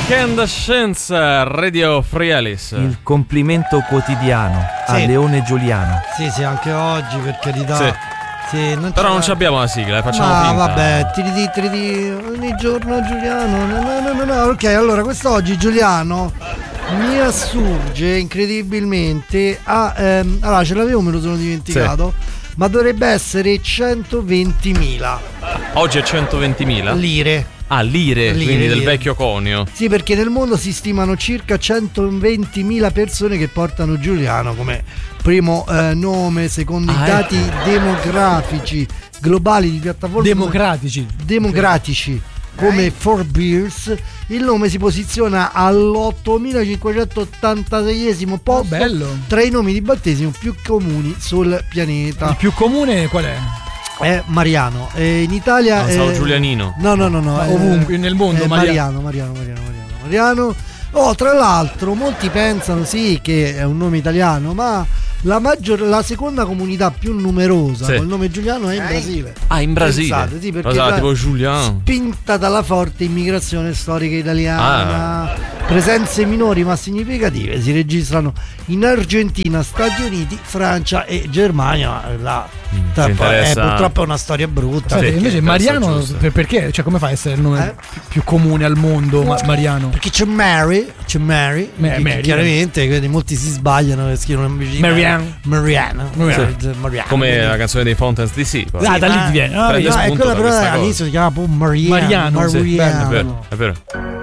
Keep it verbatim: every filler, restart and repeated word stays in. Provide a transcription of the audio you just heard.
Incandescenza, Radio Free Alice. Il complimento quotidiano sì. a Leone Giuliano. Sì, sì, anche oggi, per carità. Sì. Sì, non Però non abbiamo la sigla, facciamo Ma finta. vabbè, tiridi, tiridi, ogni giorno Giuliano. No, no, no, no, no. Ok, allora quest'oggi Giuliano mi assurge incredibilmente a ehm, allora ce l'avevo, me lo sono dimenticato, sì. Ma dovrebbe essere centoventimila. Oggi è centoventimila lire. Ah, lire, lire quindi lire. del vecchio conio. Sì, perché nel mondo si stimano circa centoventimila persone che portano Giuliano come primo eh, nome, secondo ah, i dati ecco. demografici globali di piattaforme democratici democratici come Forbes. Il nome si posiziona all'ottomilacinquecentottantaseiesimo posto, oh, bello. Tra i nomi di battesimo più comuni sul pianeta. Il più comune qual è? È Mariano. E in Italia non è... so, Giulianino. No, no, no, no. Ma è... ovunque nel mondo. È Mariano, Mariano, Mariano, Mariano, Mariano. Oh, tra l'altro, molti pensano sì che è un nome italiano, ma la maggior, la seconda comunità più numerosa sì. col nome Giuliano è in Brasile. Ah, in Brasile? Pensate, sì, perché Cosa, tipo Giuliano. Spinta dalla forte immigrazione storica italiana. Ah. Presenze minori ma significative si registrano in Argentina, Stati Uniti, Francia e Germania. La, mm, purtroppo, è, purtroppo è una storia brutta. Sì, invece Mariano per, perché? Cioè, come fa a essere il nome eh? più, più comune al mondo? Ma, Mariano? Perché c'è Mary, c'è Mary, Ma, che, Mary chiaramente quindi molti si sbagliano e scrivono Mariano. Mariano. Mariano. Sì. Mariano. Come quindi. La canzone dei Fountains D C. Ah, da lì ti viene. Ah, no, è quella però all'inizio si chiama Mariano. Mariano. Mariano. Sì, è vero, è vero.